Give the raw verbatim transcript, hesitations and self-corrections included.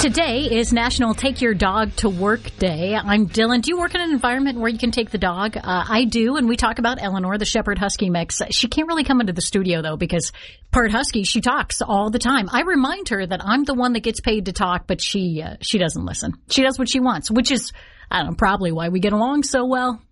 Today is National Take Your Dog to Work Day. I'm Dylan. Do you work in an environment where you can take the dog? Uh, I do, and we talk about Eleanor, the Shepherd Husky mix. She can't really come into the studio, though, because part Husky, she talks all the time. I remind her that I'm the one that gets paid to talk, but she uh, she doesn't listen. She does what she wants, which is, I don't know, probably why we get along so well.